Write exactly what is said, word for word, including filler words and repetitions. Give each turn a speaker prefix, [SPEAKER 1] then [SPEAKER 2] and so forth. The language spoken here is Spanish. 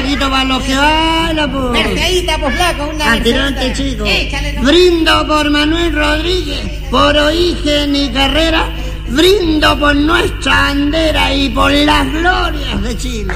[SPEAKER 1] traguito para los que bailan, pues.
[SPEAKER 2] Merceíta, pues, flaco, una
[SPEAKER 1] Atirante, chico.
[SPEAKER 2] Échale, no.
[SPEAKER 1] Brindo por Manuel Rodríguez, por Origen y Carrera. Brindo por nuestra bandera y por las glorias de Chile.